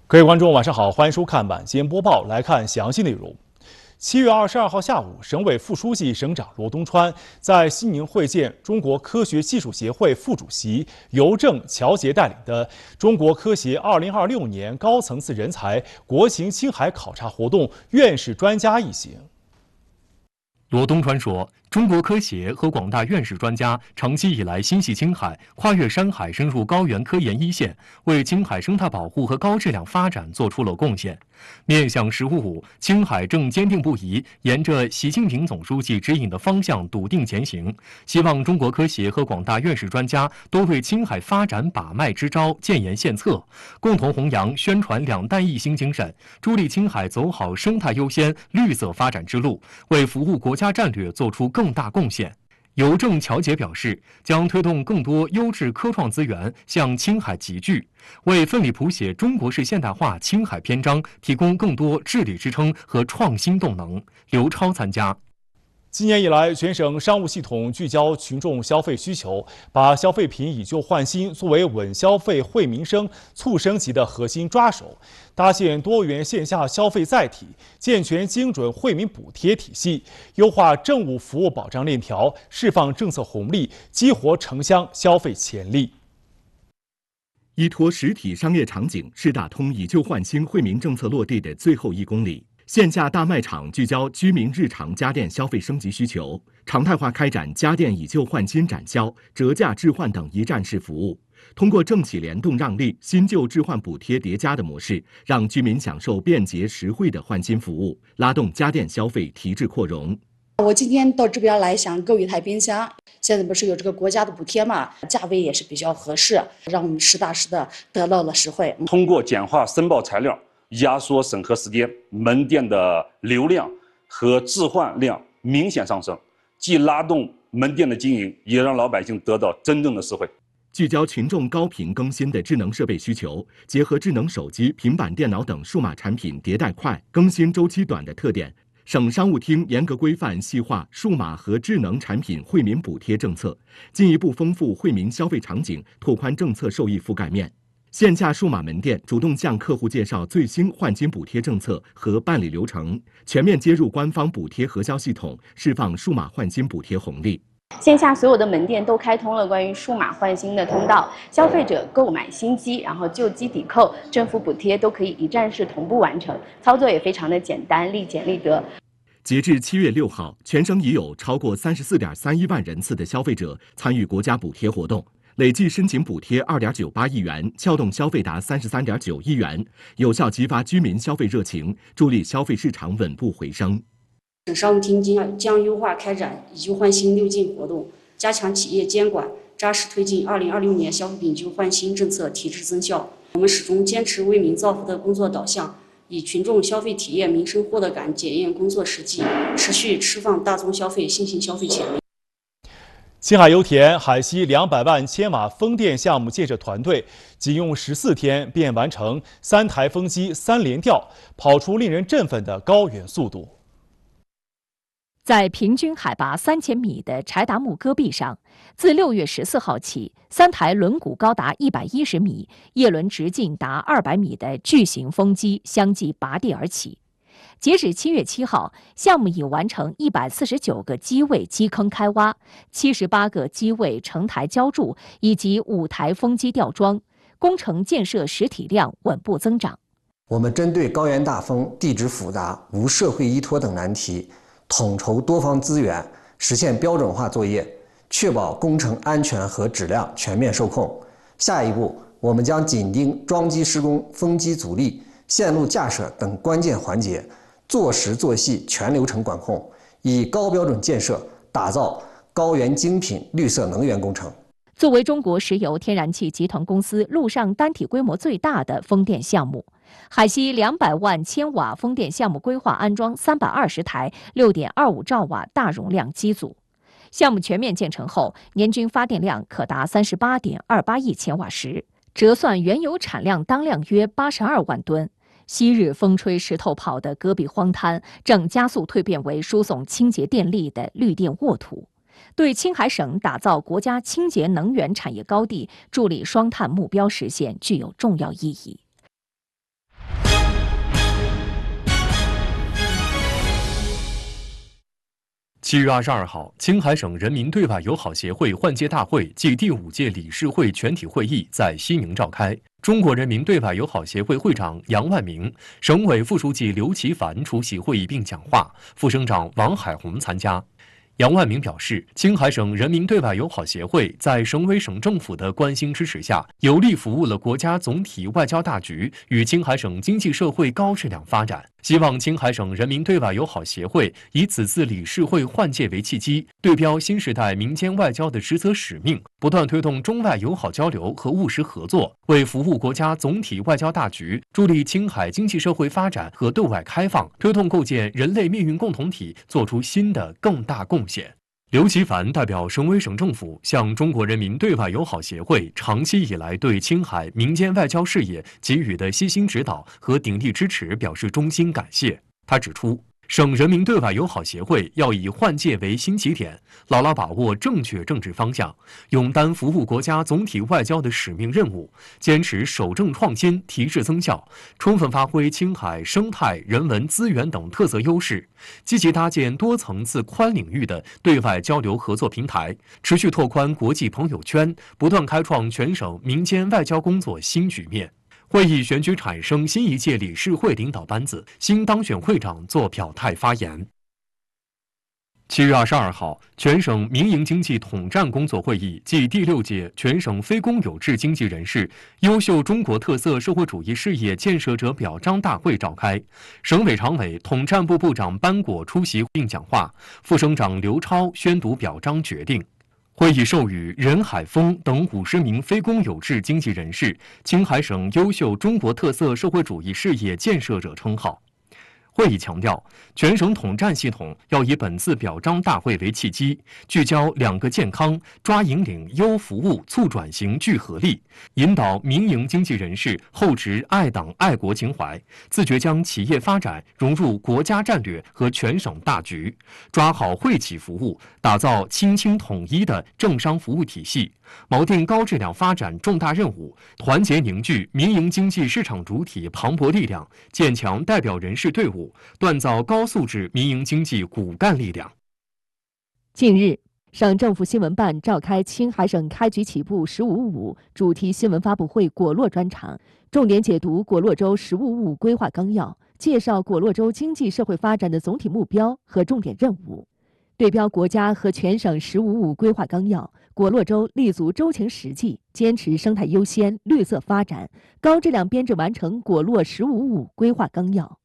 各位观众，晚上好，欢迎收看晚间播报。来看详细内容。7月22号下午，省委副书记、省长罗东川在西宁会见中国科学技术协会副主席尤正乔杰带领的中国科协2026年高层次人才国情青海考察活动院士专家一行。 罗东川说，中国科协和广大院士专家长期以来心系青海，跨越山海，深入高原科研一线，为青海生态保护和高质量发展做出了贡献。面向“十五五”，青海正坚定不移沿着习近平总书记指引的方向笃定前行。希望中国科协和广大院士专家多为青海发展把脉支招、建言献策，共同弘扬宣传两弹一星精神，助力青海走好生态优先、绿色发展之路，为服务国家战略做出更大贡献。尤正乔杰表示，将推动更多优质科创资源向青海集聚，为奋力谱写中国式现代化青海篇章提供更多治理支撑和创新动能。刘超参加。 今年以来，全省商务系统聚焦群众消费需求，把消费品以旧换新作为稳消费、惠民生、促升级的核心抓手，搭建多元线下消费载体，健全精准惠民补贴体系，优化政务服务保障链条，释放政策红利，激活城乡消费潜力。 依托实体商业场景是打通以旧换新惠民政策落地的最后1公里。线下大卖场聚焦居民日常家电消费升级需求，常态化开展家电以旧换新展销、折价置换等一站式服务，通过政企联动让利、新旧置换补贴叠加的模式，让居民享受便捷实惠的换新服务，拉动家电消费提质扩容。 我今天到这边来想购一台冰箱，现在不是有这个国家的补贴嘛，价位也是比较合适，让我们实打实的得到了实惠。 通过简化申报材料，压缩审核时间，门店的流量和置换量明显上升，既拉动门店的经营，也让老百姓得到真正的实惠。 聚焦群众高频更新的智能设备需求，结合智能手机、平板电脑等数码产品迭代快、更新周期短的特点，省商务厅严格规范细化数码和智能产品惠民补贴政策，进一步丰富惠民消费场景，拓宽政策受益覆盖面。线下数码门店主动向客户介绍最新换金补贴政策和办理流程，全面接入官方补贴核销系统，释放数码换金补贴红利。 线下所有的门店都开通了关于数码换新的通道，消费者购买新机，然后旧机抵扣，政府补贴都可以一站式同步完成，操作也非常的简单，立简立得。 截至7月6号，全省已有超过34.31万人次的消费者参与国家补贴活动。累计申请补贴2.98亿元，撬动消费达33.9亿元，有效激发居民消费热情，助力消费市场稳步回升。 省商务厅将优化开展以旧换新6进活动，加强企业监管，扎实推进2026年消费品以旧换新政策提质增效。我们始终坚持为民造福的工作导向，以群众消费体验、民生获得感检验工作实际，持续释放大宗消费、新型消费潜力。 青海油田海西200万千瓦风电项目建设团队仅用14天便完成3台风机3连吊，跑出令人振奋的高原速度。 在平均海拔3000米的柴达木戈壁上，自6月14号起，3台轮毂高达110米、叶轮直径达200米的巨型风机相继拔地而起。截止7月7号，项目已完成149个机位基坑开挖，78个机位成台浇筑，以及5台风机吊装，工程建设实体量稳步增长。 我们针对高原大风、地质复杂、无社会依托等难题，统筹多方资源，实现标准化作业，确保工程安全和质量全面受控。下一步，我们将紧盯装机施工、风机阻力、线路架设等关键环节，做实做细全流程管控，以高标准建设打造高原精品绿色能源工程。 作为中国石油天然气集团公司陆上单体规模最大的风电项目，海西200万千瓦风电项目规划安装320台6.25兆瓦大容量机组。项目全面建成后，年均发电量可达38.28亿千瓦时，折算原油产量当量约82万吨。昔日风吹石头跑的戈壁荒滩，正加速蜕变为输送清洁电力的绿电沃土，对青海省打造国家清洁能源产业高地、助力双碳目标实现具有重要意义。 7月22号，青海省人民对外友好协会换届大会暨第5届理事会全体会议在西宁召开。中国人民对外友好协会会长杨万明、省委副书记刘奇凡出席会议并讲话，副省长王海红参加。杨万明表示，青海省人民对外友好协会在省委省政府的关心支持下，有力服务了国家总体外交大局与青海省经济社会高质量发展。希望青海省人民对外友好协会以此次理事会换届为契机，对标新时代民间外交的职责使命，不断推动中外友好交流和务实合作，为服务国家总体外交大局、助力青海经济社会发展和对外开放、推动构建人类命运共同体做出新的更大贡献。刘奇凡代表省委省政府向中国人民对外友好协会长期以来对青海民间外交事业给予的悉心指导和鼎力支持表示衷心感谢。他指出，省人民对外友好协会要以换届为新起点，牢牢把握正确政治方向，勇担服务国家总体外交的使命任务，坚持守正创新、提质增效，充分发挥青海生态、人文资源等特色优势，积极搭建多层次、宽领域的对外交流合作平台，持续拓宽国际朋友圈，不断开创全省民间外交工作新局面。会议选举产生新一届理事会领导班子，新当选会长作表态发言。7月22号，全省民营经济统战工作会议暨第6届全省非公有制经济人士优秀中国特色社会主义事业建设者表彰大会召开，省委常委、统战部部长班果出席并讲话，副省长刘超宣读表彰决定。会议授予任海峰等50名非公有制经济人士青海省优秀中国特色社会主义事业建设者称号。会议强调，全省统战系统要以本次表彰大会为契机，聚焦2个健康，抓引领优服务、促转型聚合力，引导民营经济人士厚植爱党爱国情怀，自觉将企业发展融入国家战略和全省大局，抓好惠企服务，打造亲青统一的政商服务体系，锚定高质量发展重大任务，团结凝聚民营经济市场主体磅礴力量，建强代表人士队伍，锻造高素质民营经济骨干力量。 近日，省政府新闻办召开青海省开局起步“十五五”主题新闻发布会果洛专场，重点解读果洛州“十五五”规划纲要，介绍果洛州经济社会发展的总体目标和重点任务。对标国家和全省“十五五”规划纲要，果洛州立足州情实际，坚持生态优先、绿色发展，高质量编制完成果洛“十五五”规划纲要。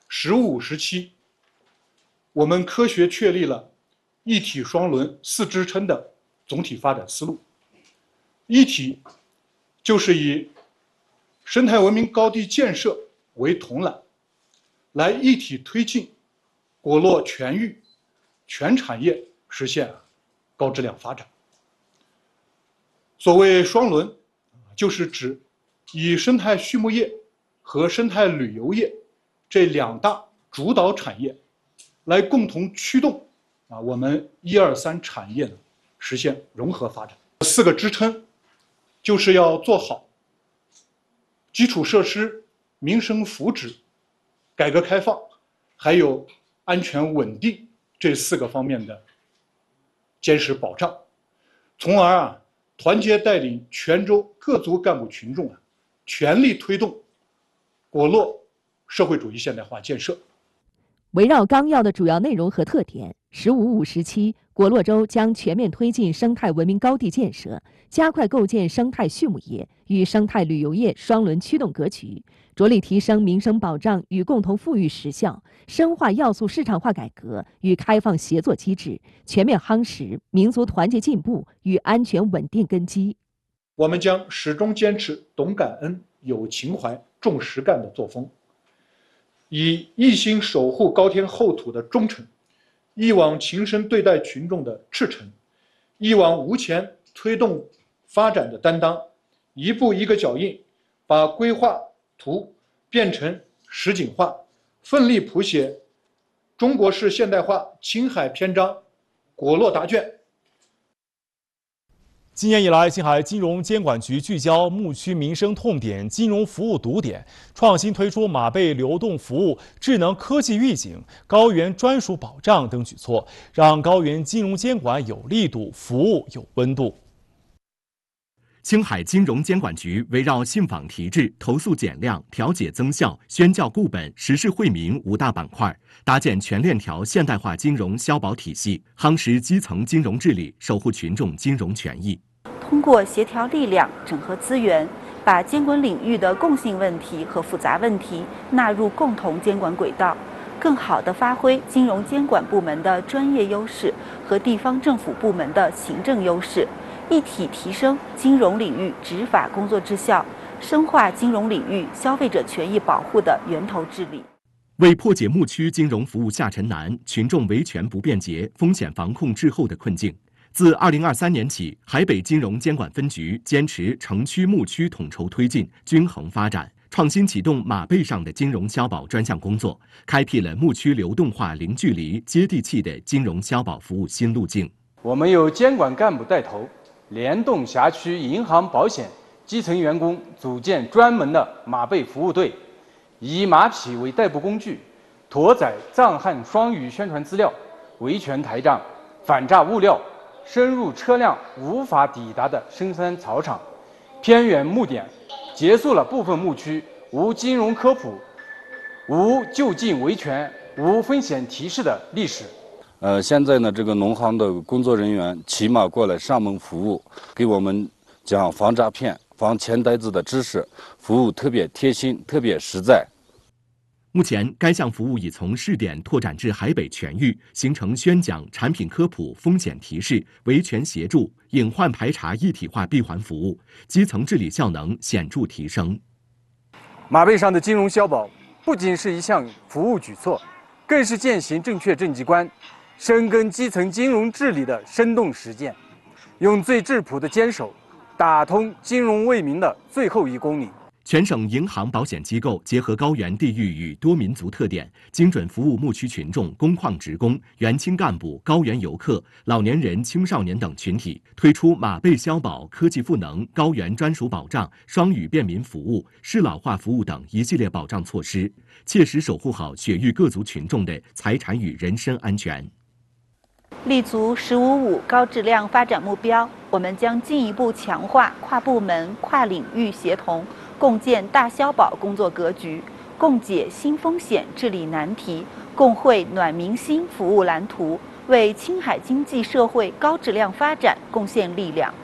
15时期，我们科学确立了一体双轮4支撑的总体发展思路。一体就是以生态文明高地建设为统揽，来一体推进果洛全域、全产业实现高质量发展。所谓双轮，就是指以生态畜牧业和生态旅游业这2大主导产业来共同驱动我们1、2、3产业实现融合发展。4个支撑就是要做好基础设施、民生福祉、改革开放，还有安全稳定这4个方面的坚实保障，从而团结带领全州各族干部群众全力推动果洛社会主义现代化建设。 围绕纲要的主要内容和特点，“15五”时期，果洛州将全面推进生态文明高地建设，加快构建生态畜牧业与生态旅游业双轮驱动格局，着力提升民生保障与共同富裕实效，深化要素市场化改革与开放协作机制，全面夯实民族团结进步与安全稳定根基。 我们将始终坚持懂感恩、有情怀、重实干的作风，以一心守护高天厚土的忠诚，一往情深对待群众的赤诚，一往无前推动发展的担当，一步一个脚印，把规划图变成实景化，奋力谱写中国式现代化青海篇章果洛答卷。 今年以来，青海金融监管局聚焦牧区民生痛点、金融服务堵点，创新推出马背流动服务、智能科技预警、高原专属保障等举措，让高原金融监管有力度，服务有温度。 青海金融监管局围绕信访提质、投诉减量、调解增效、宣教固本、实事惠民5大板块，搭建全链条现代化金融消保体系，夯实基层金融治理，守护群众金融权益。 通过协调力量、整合资源，把监管领域的共性问题和复杂问题纳入共同监管轨道，更好地发挥金融监管部门的专业优势和地方政府部门的行政优势，一体提升金融领域执法工作质效，深化金融领域消费者权益保护的源头治理。 为破解牧区金融服务下沉难、群众维权不便捷、风险防控滞后的困境，自2023年起，海北金融监管分局坚持城区牧区统筹推进、均衡发展，创新启动马背上的金融消保专项工作，开辟了牧区流动化、零距离、接地气的金融消保服务新路径。 我们由监管干部带头，联动辖区银行、保险基层员工，组建专门的马背服务队，以马匹为代步工具，驮载藏汉双语宣传资料、维权台账、反诈物料，深入车辆无法抵达的深山草场、偏远牧点，结束了部分牧区无金融科普、无就近维权、无风险提示的历史。 现在呢，这个农行的工作人员骑马过来上门服务，给我们讲防诈骗、防钱呆子的知识，服务特别贴心、特别实在。 目前，该项服务已从试点拓展至海北全域，形成宣讲、产品科普、风险提示、维权协助、隐患排查一体化闭环服务，基层治理效能显著提升。 马背上的金融消保不仅是一项服务举措，更是践行正确政绩观、深耕基层金融治理的生动实践，用最质朴的坚守，打通金融为民的最后1公里。 全省银行保险机构结合高原地域与多民族特点，精准服务牧区群众、工矿职工、原青干部、高原游客、老年人、青少年等群体，推出马背消保、科技赋能、高原专属保障、双语便民服务、适老化服务等一系列保障措施，切实守护好雪域各族群众的财产与人身安全。 立足“15+5”高质量发展目标，我们将进一步强化跨部门、跨领域协同，共建大消保工作格局，共解新风险治理难题，共绘暖民心服务蓝图，为青海经济社会高质量发展贡献力量。